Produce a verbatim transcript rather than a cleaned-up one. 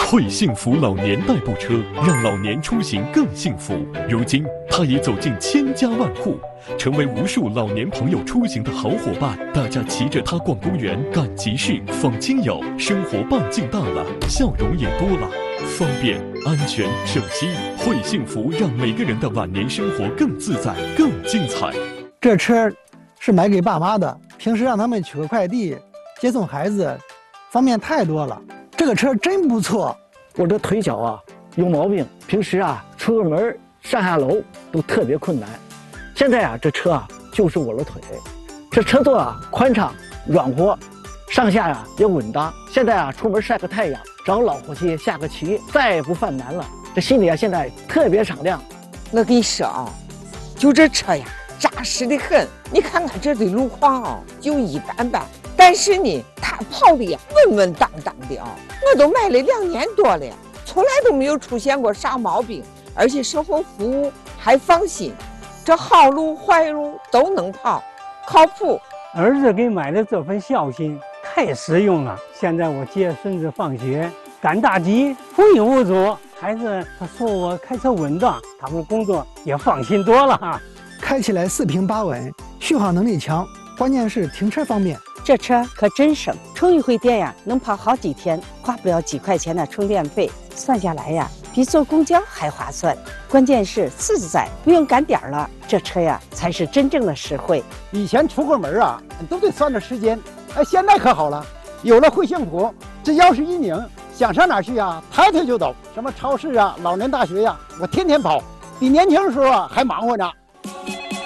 会幸福老年代步车让老年出行更幸福。如今，它已走进千家万户，成为无数老年朋友出行的好伙伴。大家骑着它逛公园、赶集市、访亲友，生活半径大了，笑容也多了。方便、安全、省心，会幸福让每个人的晚年生活更自在、更精彩。 这车是买给爸妈的，平时让他们取个快递、接送孩子，方便太多了。这个车真不错。 我这腿脚啊有毛病，平时啊出个门上下楼都特别困难。现在啊这车啊就是我的腿，这车座啊宽敞软和，上下呀、啊、也稳当。现在啊出门晒个太阳，找老伙计下个棋，再也不犯难了。这心里啊现在特别敞亮。 我跟你说啊，就这车呀扎实的很。你看看这的路况啊就一般般，但是呢它跑的呀稳稳当当的啊。我都买了两年多了，从来都没有出现过啥毛病，而且售后服务还放心，这好路坏路都能跑，靠谱。 儿子给买的这份孝心太实用了。现在我接孙子放学，赶大集无影无阻。孩子他说我开车稳当，他们工作也放心多了哈。 开起来四平八稳，续航能力强，关键是停车方便。 这车可真省，充一回电呀，能跑好几天，花不了几块钱的充电费，算下来呀，比坐公交还划算。关键是自在，不用赶点儿了，这车呀才是真正的实惠。 以前出个门啊，都得算着时间，哎，现在可好了，有了会幸福，只要是一拧，想上哪儿去啊，抬腿就走。什么超市啊、老年大学呀、啊，我天天跑，比年轻的时候啊还忙活呢。